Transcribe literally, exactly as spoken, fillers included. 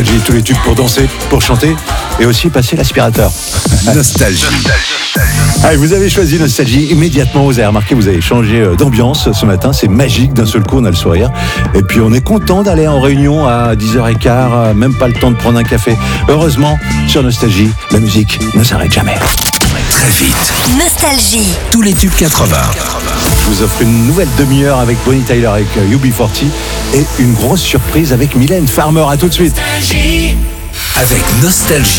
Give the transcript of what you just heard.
Nostalgie, tous les tubes pour danser, pour chanter et aussi passer l'aspirateur. Nostalgie. Allez, vous avez choisi Nostalgie immédiatement, vous avez remarqué, vous avez changé d'ambiance ce matin, c'est magique, d'un seul coup on a le sourire. Et puis on est content d'aller en réunion à dix heures quinze, même pas le temps de prendre un café. Heureusement, sur Nostalgie, la musique ne s'arrête jamais. Très vite. Nostalgie. Tous les tubes quatre-vingts. Je vous offre une nouvelle demi-heure avec Bonnie Tyler, avec U B quarante et une grosse surprise avec Mylène Farmer. À tout de suite. Avec Nostalgie.